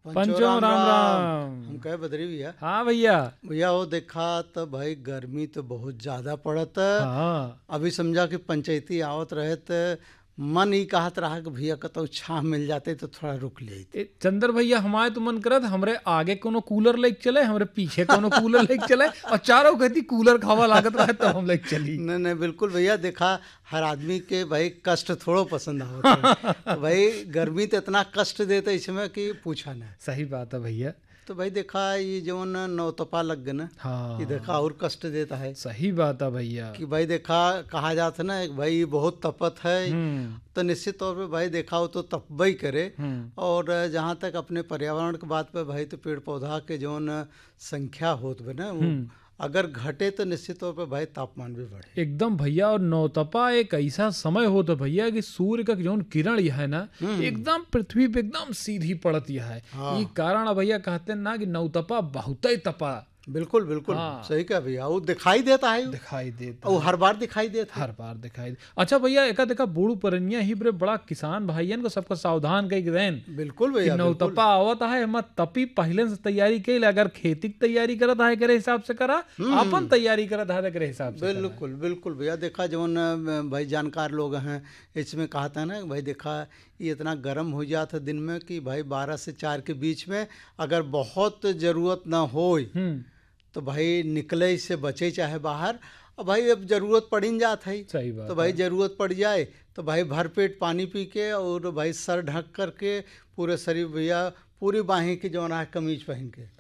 पंचो राम राम। हम कहे बदरी भैया। हाँ भैया। भैया वो देखा तो भाई गर्मी तो बहुत ज्यादा पड़त है। हाँ अभी समझा कि पंचायती आवत रहे तो मन ही कहत रहा कि भैया कतौ छाह मिल जाते तो थोड़ा रुक ले। चंद्र भैया, हमारे तो मन करत हमरे आगे कोनो कूलर लेके चले, हमरे पीछे कोनो कूलर लेके चले और चारों कहती कूलर खावा लागत रहे तब हम लेके चली। नहीं नहीं बिल्कुल भैया, देखा हर आदमी के भाई कष्ट थोड़ो पसंद आवत है। तो भाई गर्मी तो इतना कष्ट देता इसमें कि पूछा ना। सही बात है भैया। तो भाई देखा ये जो नौतपा लग गए ना, हाँ ये देखा और कष्ट देता है। सही बात है भैया। कि भाई देखा कहा जाता ना भाई ये बहुत तपत है, तो निश्चित तौर पे भाई देखा हो तो तपबा ही करे। और जहाँ तक अपने पर्यावरण की बात पे भाई, तो पेड़ पौधा के जो संख्या होत बे ना, वो अगर घटे तो निश्चित तौर पे भाई तापमान भी बढ़े एकदम भैया। और नौतपा एक ऐसा समय होता भैया कि सूर्य का जो किरण यह है ना, एकदम पृथ्वी पे एकदम सीधी पड़त यह है। ये कारण है भैया, कहते हैं ना कि नौतपा बहुत ही तपा। बिल्कुल बिल्कुल हाँ। सही कहा भैया, वो दिखाई देता है, दिखाई देता और हर बार दिखाई देता है। हर बार दिखाई दे। अच्छा भैया, एका देखा बूढ़ू परनिया ही बड़े बड़ा किसान भाईयन को सबको सावधान कई देन। बिल्कुल भैया, नौतपा आवत है, हम तपी पहले से तैयारी कैल। अगर खेती की तैयारी करत है करे हिसाब से करा, अपन तैयारी करत है करे हिसाब से करा। बिल्कुल बिल्कुल भैया। देखा जो भाई जानकार लोग हैं इसमें कहता है ना भाई, देखा ये इतना गर्म हो जाता है दिन में कि भाई 12 से 4 के बीच में अगर बहुत ज़रूरत ना हो तो भाई निकले से बचे चाहे बाहर। और भाई अब जरूरत पड़ ही जात है, सही बात तो भाई जरूरत पड़ जाए तो भाई भरपेट पानी पी के और भाई सर ढक करके पूरे शरीर भैया, पूरी बाहें की जो है कमीज पहन के